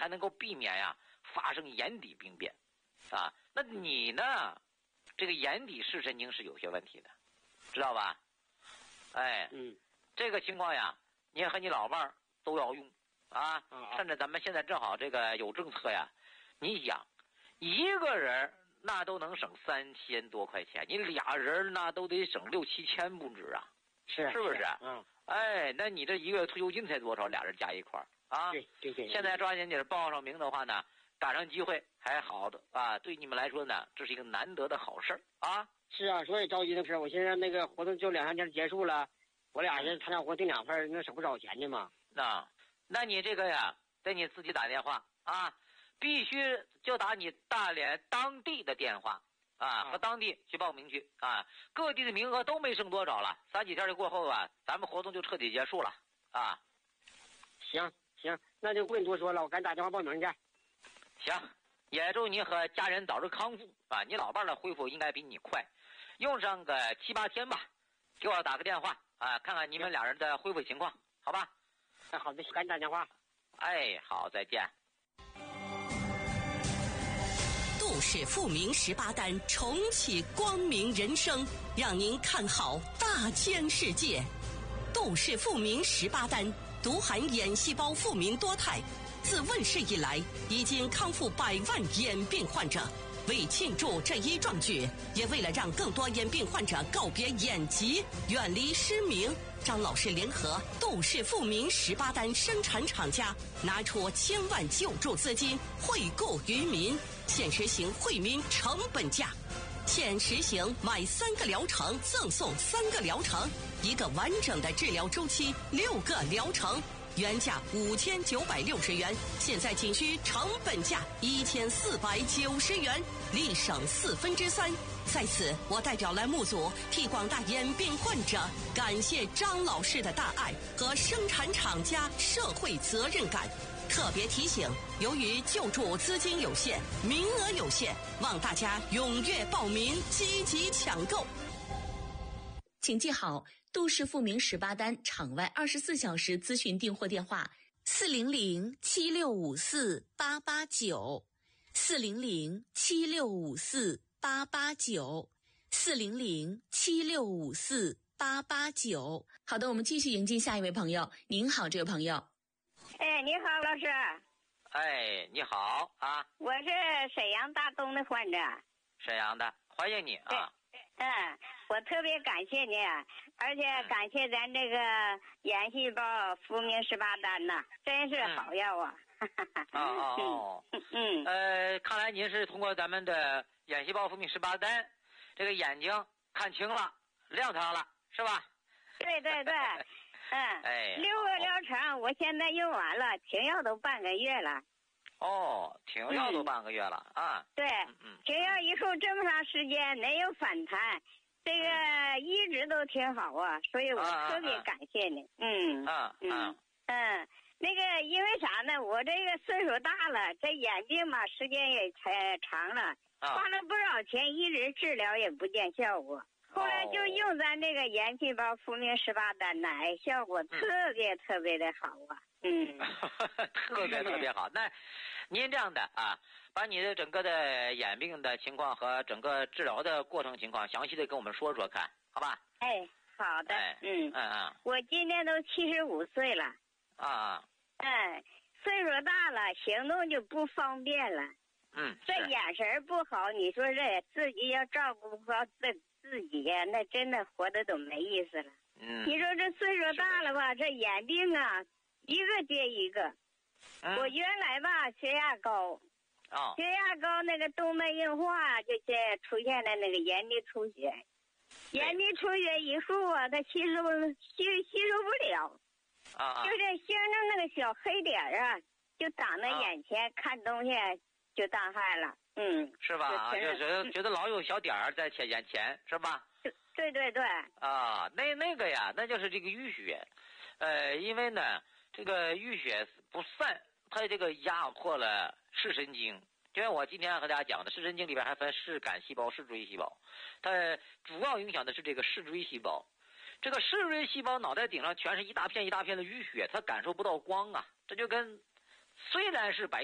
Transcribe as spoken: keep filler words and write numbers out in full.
才能够避免呀发生眼底病变啊。那你呢，这个眼底视神经是有些问题的，知道吧？哎， 嗯， 这个情况呀，你和你老伴儿都要用啊。甚至咱们现在正好这个有政策呀，你想一个人那都能省三千多块钱，你俩人那都得省六七千不止啊， 是是不是？ 嗯， 哎，那你这一个月退休金才多少？俩人加一块儿啊？ 对对对。 现在抓紧点报上名的话呢，赶上机会还好的啊，对你们来说呢，这是一个难得的好事儿啊。 是啊，所以着急的事。我现在那个活动就两三天结束了，我俩人参加活订两份，那省不少钱的嘛。 那，那你这个呀，得你自己打电话啊，必须就打你大连当地的电话啊，和当地去报名去啊。各地的名额都没剩多少了，三几天就过后啊，咱们活动就彻底结束了啊。 行行，那就不跟你多说了，我赶紧打电话报名去。 行，也祝你和家人早日康复啊！你老伴儿的恢复应该比你快，用上个七八天吧，给我打个电话啊，看看你们俩人的恢复情况，好吧？ 哎，好的，赶紧打电话。 哎，好，再见。 杜氏复明十八丹重启光明人生，让您看好大千世界。杜氏复明十八丹独含眼细胞复明多肽，自问世以来已经康复百万眼病患者。为庆祝这一壮举，也为了让更多眼病患者告别眼疾，远离失明，张老师联合杜氏复明十八丹生产厂家，拿出千万救助资金惠顾于民，现实行惠民成本价。现实行买三个疗程赠送三个疗程，一个完整的治疗周期，六个疗程。原价五千九百六十元，现在仅需成本价一千四百九十元，立省四分之三。在此，我代表栏目组替广大眼病患者感谢张老师的大爱和生产厂家社会责任感。特别提醒，由于救助资金有限，名额有限，望大家踊跃报名，积极抢购。 请记好杜氏复明十八丹场外二十四小时咨询订货电话：四零零七六五四八八九，四零零七六五四八八九，四零零七六五四八八九。好的，我们继续迎进下一位朋友。您好，这位朋友。 哎，你好，老师。 哎，你好啊， 我是沈阳大东的患者。 沈阳的，欢迎你啊。 嗯，我特别感谢你，而且感谢咱这个眼细胞复明十八丹呐，真是好药啊！ 哦哦哦， 嗯， 呃，看来您是通过咱们的眼细胞复明十八丹，这个眼睛看清了，亮堂了，是吧？ 对对对，嗯， 哎， 六个疗程，我现在用完了，停药都半个月了。 哦，停药都半个月了、嗯、啊！ 对， 嗯， 停药以后这么长时间没有反弹，这个一直都挺好啊，所以我特别感谢你。嗯啊嗯嗯，那个因为啥呢？我这个岁数大了，这眼病嘛时间也太长了，花了不少钱，一直治疗也不见效果。后来就用咱这个眼细胞复明十八丹呐，哎，效果特别特别的好啊。嗯， 特别特别好。那您这样的啊，把你的整个的眼病的情况和整个治疗的过程情况详细的跟我们说说看，好吧？ 哎，好的。 哎、 嗯嗯嗯， 我今年都七十五岁了。 啊啊。 哎，岁数大了，行动就不方便了。 嗯。 这眼神不好，你说这自己要照顾不好自自己呀，那真的活得都没意思了。 嗯。 你说这岁数大了吧，这眼病啊。一个接一个、嗯，我原来吧血压高， 哦， 血压高那个动脉硬化就现出现了那个眼底出血，眼底出血以后啊，它吸收吸吸收不了， 啊， 就是形成那个小黑点啊，就挡在眼前、啊，看东西就当害了，嗯， 是吧？就觉得觉得老有小点儿在前眼前，是吧？ 对对对。啊， 那那个呀，那就是这个淤血，呃，因为呢。这个淤血不散，它这个压迫了视神经。就像我今天和大家讲的，视神经里边还分视杆细胞、视锥细胞，它主要影响的是这个视锥细胞。这个视锥细胞脑袋顶上全是一大片一大片的淤血，它感受不到光啊，这就跟虽然是白